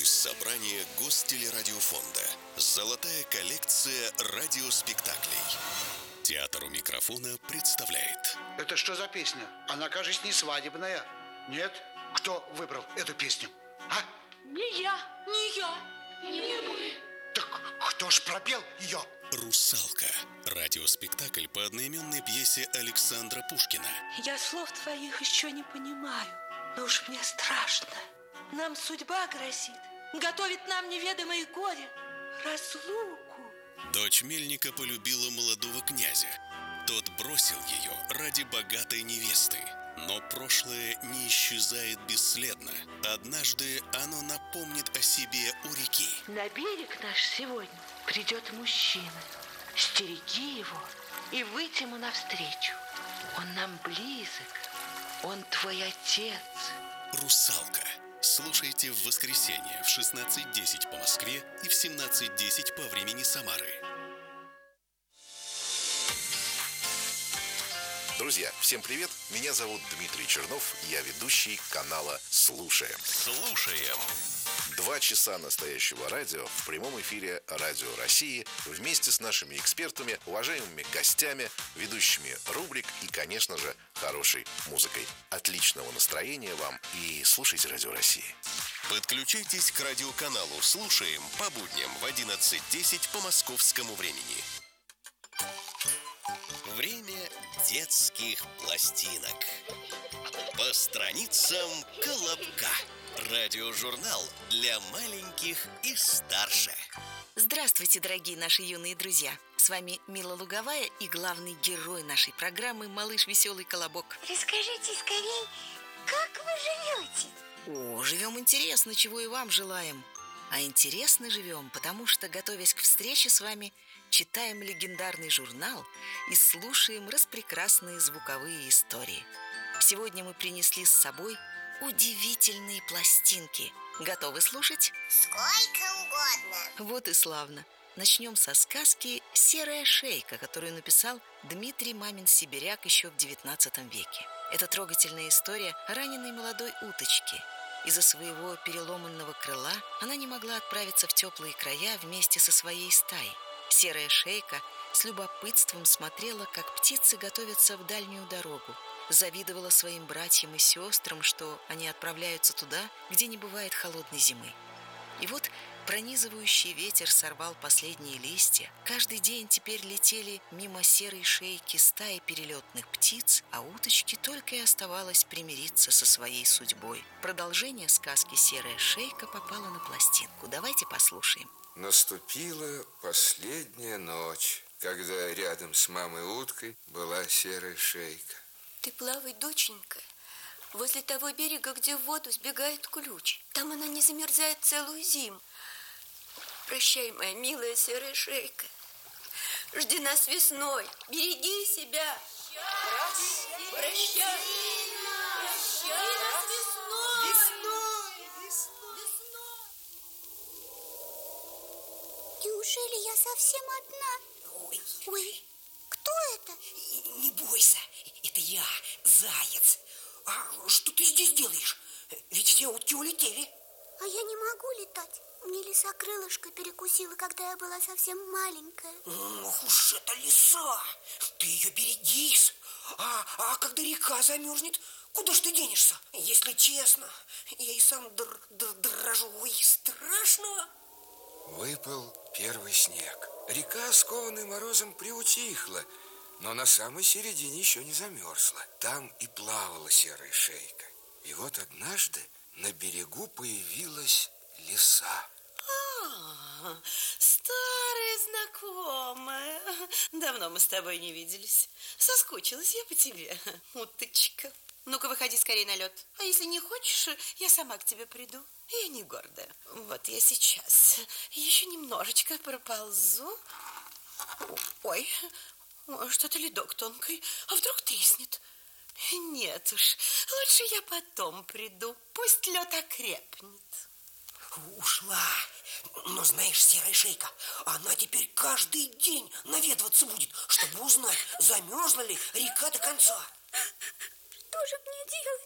собрание Гостелерадиофонда. Золотая коллекция радиоспектаклей. Театр у микрофона представляет. Это что за песня? Она, кажется, не свадебная. Нет? Кто выбрал эту песню? А? Не я, не мы. Так кто ж пропел ее? «Русалка». Радиоспектакль по одноименной пьесе Александра Пушкина. Я слов твоих еще не понимаю, но уж мне страшно. Нам судьба грозит, готовит нам неведомое горе, разлуку. Дочь мельника полюбила молодого князя. Тот бросил ее ради богатой невесты. Но прошлое не исчезает бесследно. Однажды оно напомнит о себе у реки. На берег наш сегодня придет мужчина. Стереги его и выйти ему навстречу. Он нам близок, он твой отец. «Русалка». Слушайте в воскресенье в 16:10 по Москве и в 17:10 по времени Самары. Друзья, всем привет! Меня зовут Дмитрий Чернов, я ведущий канала «Слушаем». Слушаем. 2 часа настоящего радио в прямом эфире Радио России вместе с нашими экспертами, уважаемыми гостями, ведущими рубрик и, конечно же, хорошей музыкой. Отличного настроения вам и слушайте Радио России. Подключайтесь к радиоканалу «Слушаем» по будням в 11:10 по московскому времени. Время детских пластинок. По страницам Колобка. Радиожурнал для маленьких и старше. Здравствуйте, дорогие наши юные друзья! С вами Мила Луговая и главный герой нашей программы «Малыш Веселый Колобок». Расскажите скорее, как вы живете? О, живем интересно, чего и вам желаем. А интересно живем, потому что, готовясь к встрече с вами, читаем легендарный журнал и слушаем распрекрасные звуковые истории. Сегодня мы принесли с собой удивительные пластинки. Готовы слушать? Сколько угодно. Вот и славно. Начнем со сказки «Серая шейка», которую написал Дмитрий Мамин-Сибиряк еще в XIX веке. Это трогательная история раненой молодой уточки. Из-за своего переломанного крыла она не могла отправиться в теплые края вместе со своей стаей. Серая шейка с любопытством смотрела, как птицы готовятся в дальнюю дорогу. Завидовала своим братьям и сестрам, что они отправляются туда, где не бывает холодной зимы. И вот пронизывающий ветер сорвал последние листья. Каждый день теперь летели мимо серой шейки стаи перелетных птиц, а уточке только и оставалось примириться со своей судьбой. Продолжение сказки «Серая шейка» попало на пластинку. Давайте послушаем. Наступила последняя ночь, когда рядом с мамой-уткой была серая шейка. Ты плавай, доченька, возле того берега, где в воду сбегает ключ. Там она не замерзает целую зиму. Прощай, моя милая серая шейка. Жди нас весной. Береги себя. Прощай. Прощай нас весной. Неужели я совсем одна? Ой, кто это? Не бойся, это я, заяц. А что ты здесь делаешь? Ведь все утки улетели. А я не могу летать. Мне лиса крылышко перекусила, когда я была совсем маленькая. Ох уж это лиса! Ты ее берегись. А когда река замерзнет, куда ж ты денешься? Если честно, я и сам дрожу. Ой, страшно. Выпал первый снег. Река, скованная морозом, приутихла, но на самой середине еще не замерзла. Там и плавала серая шейка. И вот однажды на берегу появилась лиса. Старая знакомая. Давно мы с тобой не виделись. Соскучилась я по тебе, уточка. Ну-ка, выходи скорее на лед. А если не хочешь, я сама к тебе приду. Я не гордая. Вот я сейчас еще немножечко проползу. Ой, что-то ледок тонкий. А вдруг треснет? Нет уж, лучше я потом приду. Пусть лед окрепнет. Ушла. Но знаешь, серая шейка, она теперь каждый день наведываться будет, чтобы узнать, замерзла ли река до конца. Что же мне делать?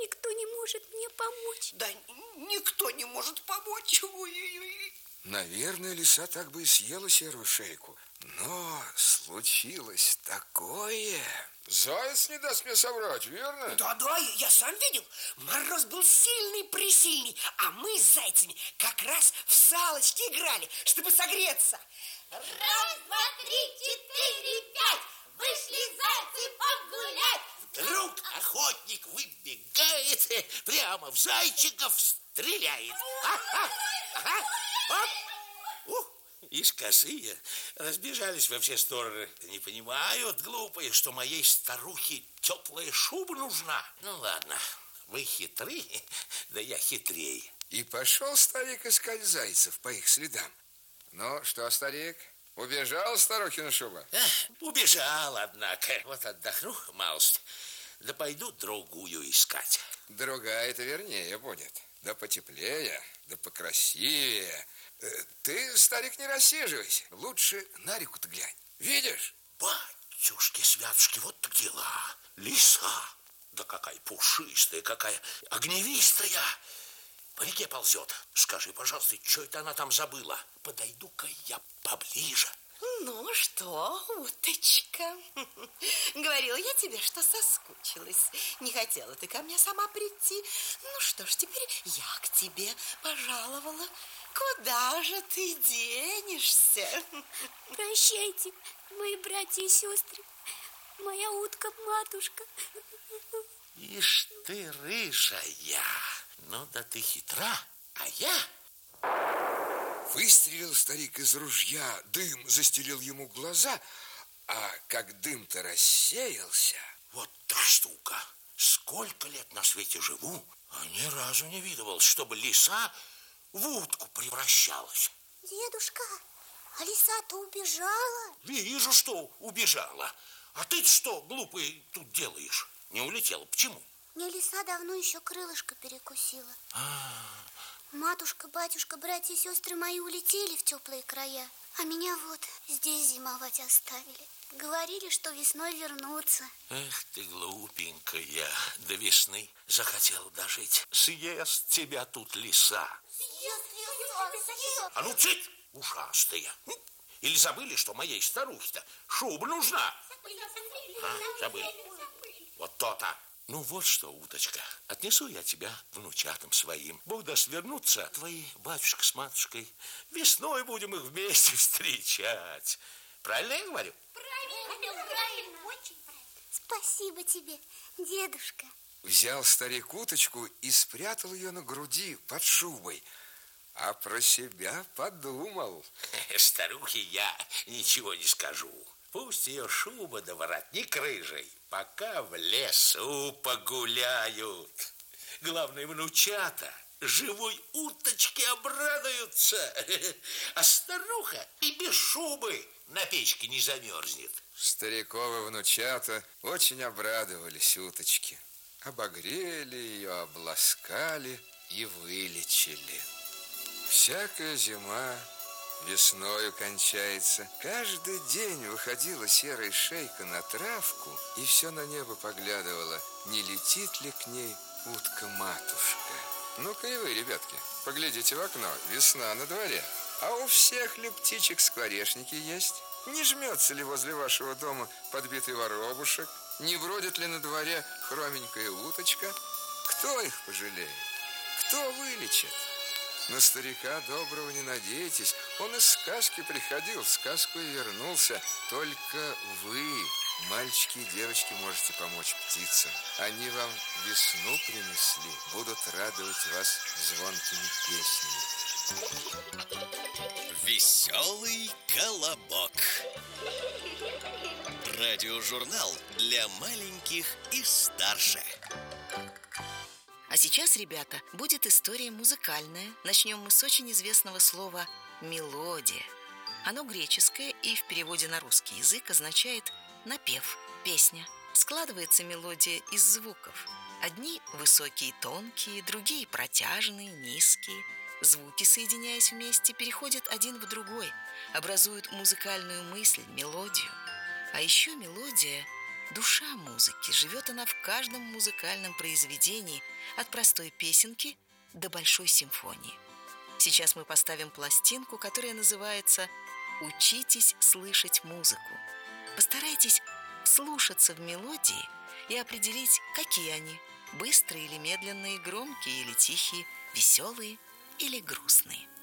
никто не может мне помочь. Да никто не может помочь. Ой-ой-ой. Наверное, лиса так бы и съела серую шейку. Но случилось такое. Заяц не даст мне соврать, верно? Да, я сам видел. Мороз был сильный-пресильный, а мы с зайцами как раз в салочки играли, чтобы согреться. Раз, два, три, четыре, пять. Вышли зайцы погулять. Вдруг охотник выбегает, прямо в зайчиков стреляет. Ага, оп. Ишь, косые, разбежались во все стороны. Не понимают, глупые, что моей старухе теплая шуба нужна. Ну, ладно, вы хитры, да я хитрее. И пошел старик искать зайцев по их следам. Ну, что, старик, убежал старухина шуба? Убежал, однако. Вот отдохну малость, да пойду другую искать. Другая-то вернее будет. Да потеплее, да покрасивее. Ты, старик, не рассиживайся. Лучше на реку-то глянь. Видишь? Батюшки-святушки, вот так дела. Лиса, да какая пушистая, какая огневистая. По реке ползет. Скажи, пожалуйста, что это она там забыла? Подойду-ка я поближе. Ну что, уточка, говорила я тебе, что соскучилась. Не хотела ты ко мне сама прийти. Ну что ж, теперь я к тебе пожаловала. Куда же ты денешься? Прощайте, мои братья и сестры, моя утка-матушка. Ишь ты, рыжая. Ну да ты хитра, а я... Выстрелил старик из ружья, дым застелил ему глаза, а как дым-то рассеялся... Вот та штука. Сколько лет на свете живу, а ни разу не видывал, чтобы лиса в утку превращалась. Дедушка, а лиса-то убежала? Вижу, что убежала. А ты что, глупый, тут делаешь? Не улетела? Почему? Мне лиса давно еще крылышко перекусила. Матушка, батюшка, братья и сестры мои улетели в теплые края, а меня вот здесь зимовать оставили. Говорили, что весной вернутся. Эх ты, глупенькая, до весны захотела дожить. Съест тебя тут лиса. А ну, цыть, ушастая. Или забыли, что моей старухе-то шуба нужна? Забыли. Вот то-то. Ну вот что, уточка, отнесу я тебя внучатам своим. Бог даст вернуться, твои батюшка с матушкой. Весной будем их вместе встречать. Правильно я говорю? Правильно, очень правильно. Спасибо тебе, дедушка. Взял старик уточку и спрятал ее на груди под шубой. А про себя подумал. Старухе я ничего не скажу. Пусть ее шуба да воротник рыжий пока в лесу погуляют. Главное, внучата живой уточке обрадуются. А старуха и без шубы на печке не замерзнет. Стариковы внучата очень обрадовались уточке. Обогрели ее, обласкали и вылечили. Всякая зима весною кончается. Каждый день выходила серая шейка на травку и все на небо поглядывала, не летит ли к ней утка-матушка. Ну-ка и вы, ребятки, поглядите в окно, весна на дворе. А у всех ли птичек скворечники есть? Не жмется ли возле вашего дома подбитый воробушек? Не бродит ли на дворе хроменькая уточка? Кто их пожалеет? Кто вылечит? На старика доброго не надейтесь. Он из сказки приходил, в сказку и вернулся. Только вы, мальчики и девочки, можете помочь птицам. Они вам весну принесли, будут радовать вас звонкими песнями. Веселый колобок. Радиожурнал для маленьких и старше. А сейчас, ребята, будет история музыкальная. Начнем мы с очень известного слова «мелодия». Оно греческое и в переводе на русский язык означает «напев», «песня». Складывается мелодия из звуков. Одни высокие и тонкие, другие протяжные, низкие. Звуки, соединяясь вместе, переходят один в другой, образуют музыкальную мысль, мелодию. А еще мелодия Душа музыки, живет она в каждом музыкальном произведении, от простой песенки до большой симфонии. Сейчас мы поставим пластинку, которая называется «Учитесь слышать музыку». Постарайтесь вслушаться в мелодии и определить, какие они – быстрые или медленные, громкие или тихие, веселые или грустные.